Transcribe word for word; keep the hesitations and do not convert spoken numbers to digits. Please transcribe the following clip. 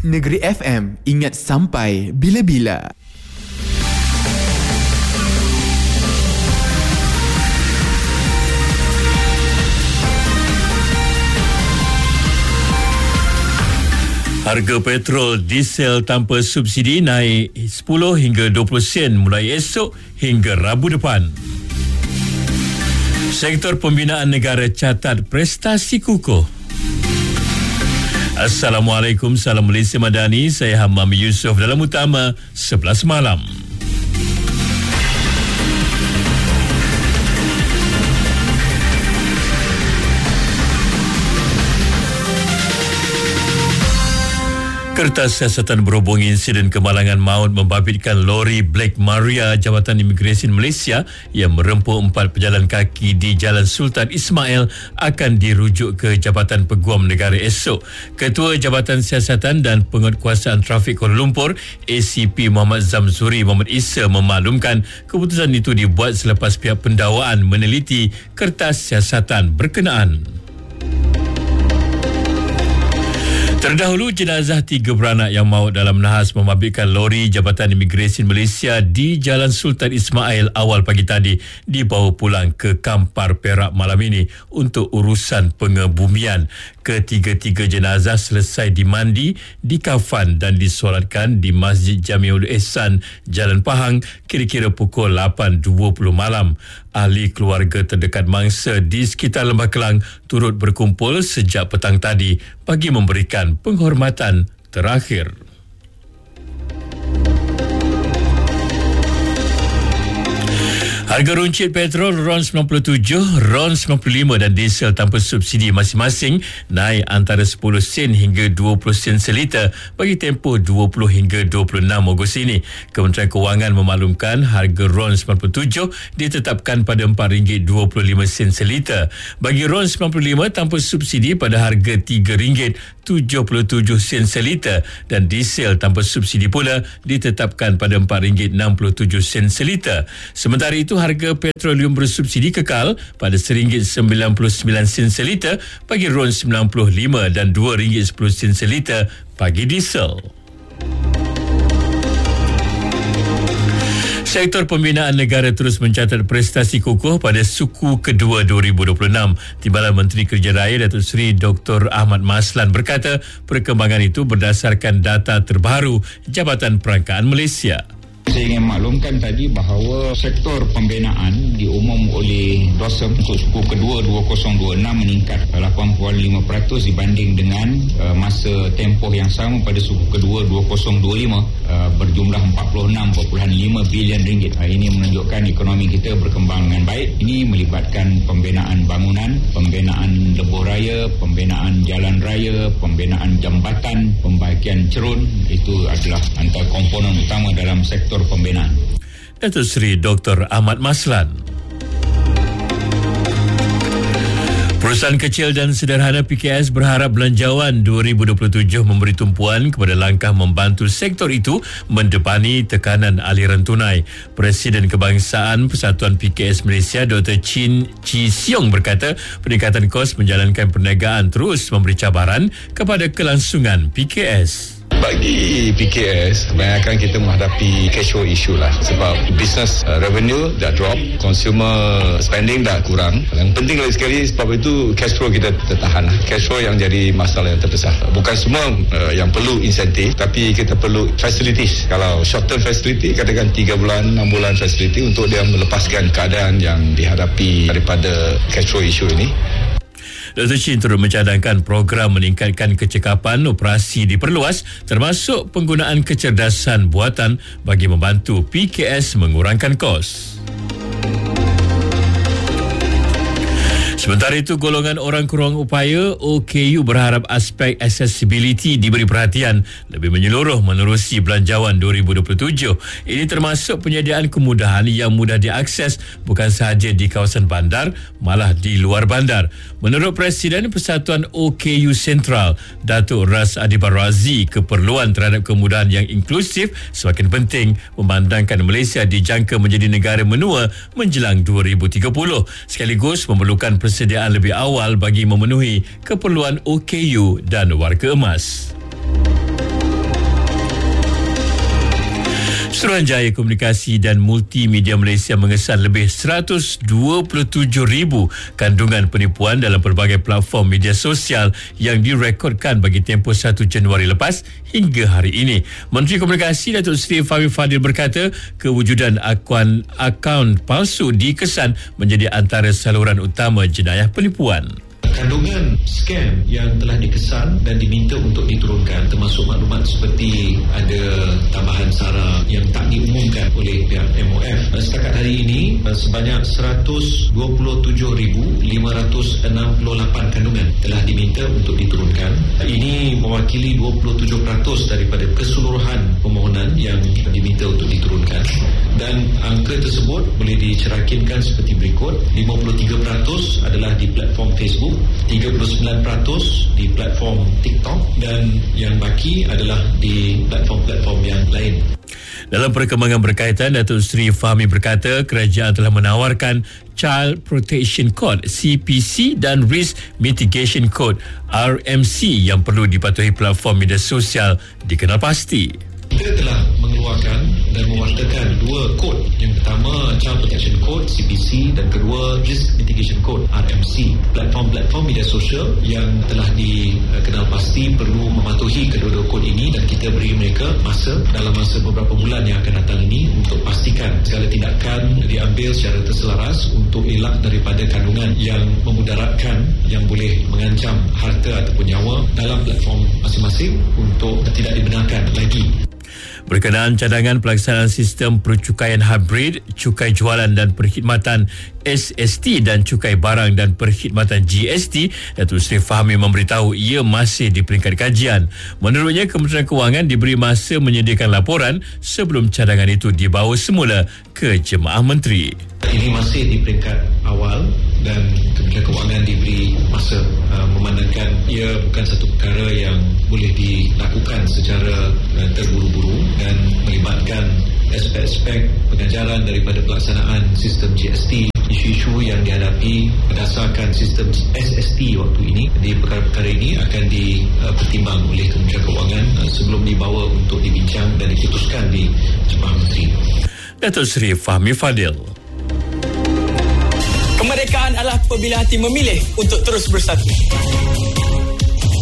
Negeri F M, ingat sampai bila-bila. Harga petrol diesel tanpa subsidi naik sepuluh hingga dua puluh sen mulai esok hingga Rabu depan. Sektor pembinaan negara catat prestasi kukuh. Assalamualaikum, salam Malaysia Madani. Saya Hamam Yusof dalam utama sebelas malam. Kertas siasatan berhubung insiden kemalangan maut membabitkan lori Black Maria Jabatan Imigresen Malaysia yang merempuh empat pejalan kaki di Jalan Sultan Ismail akan dirujuk ke Jabatan Peguam Negara esok. Ketua Jabatan Siasatan dan Penguatkuasaan Trafik Kuala Lumpur, A C P Muhammad Zamzuri Muhammad Isa memaklumkan keputusan itu dibuat selepas pihak pendakwaan meneliti kertas siasatan berkenaan. Terdahulu, jenazah tiga beranak yang maut dalam nahas membabitkan lori Jabatan Imigresen Malaysia di Jalan Sultan Ismail awal pagi tadi dibawa pulang ke Kampar Perak malam ini untuk urusan pengebumian. Ketiga-tiga jenazah selesai dimandi, dikafan dan disolatkan di Masjid Jamiul Ihsan, Jalan Pahang kira-kira pukul lapan dua puluh malam. Ahli keluarga terdekat mangsa di sekitar Lembah Kelang turut berkumpul sejak petang tadi bagi memberikan penghormatan terakhir. Harga runcit petrol RON sembilan puluh tujuh, RON sembilan puluh lima dan diesel tanpa subsidi masing-masing naik antara sepuluh sen hingga dua puluh sen seliter bagi tempoh dua puluh hingga dua puluh enam Ogos ini. Kementerian Kewangan memaklumkan harga RON sembilan puluh tujuh ditetapkan pada empat ringgit dua puluh lima sen seliter. Bagi RON sembilan puluh lima tanpa subsidi pada harga tiga ringgit tujuh puluh tujuh sen seliter dan diesel tanpa subsidi pula ditetapkan pada empat ringgit enam puluh tujuh sen seliter. Sementara itu, harga petroleum bersubsidi kekal pada satu ringgit sembilan puluh sembilan sen seliter bagi RON sembilan puluh lima dan dua ringgit sepuluh sen seliter bagi diesel. Sektor pembinaan negara terus mencatat prestasi kukuh pada suku kedua dua ribu dua puluh enam. Timbalan Menteri Kerja Raya Datuk Seri Doktor Ahmad Maslan berkata perkembangan itu berdasarkan data terbaru Jabatan Perangkaan Malaysia. Saya ingin maklumkan tadi bahawa sektor pembinaan diumum oleh D O S M untuk suku kedua dua ribu dua puluh enam meningkat lapan perpuluhan lima peratus dibanding dengan uh, masa tempoh yang sama pada suku kedua dua ribu dua puluh lima uh, berjumlah empat puluh enam perpuluhan lima bilion ringgit. Uh, ini menunjukkan ekonomi kita berkembang dengan baik. Ini melibatkan pembinaan bangunan, pembinaan lebuh raya, pembinaan jalan raya, pembinaan jambatan, pembaikan cerun. Itu adalah antara komponen utama dalam sektor pembinaan. Datuk Seri Doktor Ahmad Maslan. Perusahaan kecil dan sederhana P K S berharap Belanjawan dua ribu dua puluh tujuh memberi tumpuan kepada langkah membantu sektor itu mendepani tekanan aliran tunai. Presiden Kebangsaan Persatuan P K S Malaysia Doktor Chin Chi Siong berkata peningkatan kos menjalankan perniagaan terus memberi cabaran kepada kelangsungan P K S. Bagi P K S, kebanyakan kita menghadapi cash flow issue lah. Sebab business uh, revenue dah drop, consumer spending dah kurang. Yang penting lagi sekali, sebab itu cash flow kita tertahan lah. Cash flow yang jadi masalah yang terbesar. Bukan semua uh, yang perlu insentif, tapi kita perlu facilities. Kalau short term facility, katakan tiga bulan, enam bulan facility untuk dia melepaskan keadaan yang dihadapi daripada cash flow issue ini. Doktor Chin turut mencadangkan program meningkatkan kecekapan operasi diperluas termasuk penggunaan kecerdasan buatan bagi membantu P K S mengurangkan kos. Sementara itu, golongan orang kurang upaya O K U berharap aspek accessibility diberi perhatian lebih menyeluruh menerusi Belanjawan dua ribu dua puluh tujuh. Ini termasuk penyediaan kemudahan yang mudah diakses bukan sahaja di kawasan bandar, malah di luar bandar. Menurut Presiden Persatuan O K U Sentral, Datuk Ras Adibar Razi, keperluan terhadap kemudahan yang inklusif semakin penting memandangkan Malaysia dijangka menjadi negara menua menjelang dua ribu tiga puluh. Sekaligus memerlukan persediaan lebih awal bagi memenuhi keperluan O K U dan warga emas. Suruhanjaya Komunikasi dan Multimedia Malaysia mengesan lebih seratus dua puluh tujuh ribu kandungan penipuan dalam pelbagai platform media sosial yang direkodkan bagi tempoh satu Januari lepas hingga hari ini. Menteri Komunikasi Datuk Seri Fahmi Fadil berkata kewujudan akaun akaun palsu dikesan menjadi antara saluran utama jenayah penipuan. Kandungan scam yang telah dikesan dan diminta untuk diturunkan termasuk maklumat seperti ada tambahan sara yang tak diumumkan oleh pihak M O F. Setakat hari ini sebanyak seratus dua puluh tujuh ribu lima ratus enam puluh lapan kandungan telah diminta untuk diturunkan. Ini mewakili dua puluh tujuh peratus daripada keseluruhan permohonan yang diminta untuk diturunkan, dan angka tersebut boleh dicerakinkan seperti berikut. lima puluh tiga peratus adalah di platform Facebook, tiga puluh sembilan peratus di platform TikTok, dan yang baki adalah di platform-platform yang lain. Dalam perkembangan berkaitan, Datuk Seri Fahmi berkata kerajaan telah menawarkan Child Protection Code C P C dan Risk Mitigation Code R M C yang perlu dipatuhi platform media sosial dikenal pasti. Kita telah mengeluarkan dan mewartakan dua kod. Yang pertama Child Protection Code C P C dan kedua Risk Mitigation Code R M C. Platform-platform media sosial yang telah dikenal pasti perlu mematuhi kedua-dua kod ini, dan kita beri mereka masa dalam masa beberapa bulan yang akan datang ini untuk pastikan segala tindakan diambil secara terselaras untuk elak daripada kandungan yang memudaratkan yang boleh mengancam harta ataupun nyawa dalam platform masing-masing untuk tidak dibenarkan lagi. Berkenaan cadangan pelaksanaan sistem percukaian hybrid, cukai jualan dan perkhidmatan S S T dan cukai barang dan perkhidmatan G S T, Datuk Seri Fahmi memberitahu ia masih di peringkat kajian. Menurutnya, Kementerian Kewangan diberi masa menyediakan laporan sebelum cadangan itu dibawa semula ke Jemaah Menteri. Ini masih di peringkat awal dan Kementerian Kewangan diberi masa uh, memandangkan ia bukan satu perkara yang boleh dilakukan secara uh, terburu-buru dan melibatkan aspek-aspek pengajaran daripada pelaksanaan sistem G S T, isu-isu yang dihadapi berdasarkan sistem S S T waktu ini. Di perkara-perkara ini akan dipertimbang uh, oleh Kementerian Kewangan uh, sebelum dibawa untuk dibincang dan diputuskan di Jemaah Menteri. Datuk Seri Fahmi Fadil. Kemerdekaan adalah apabila hati memilih untuk terus bersatu.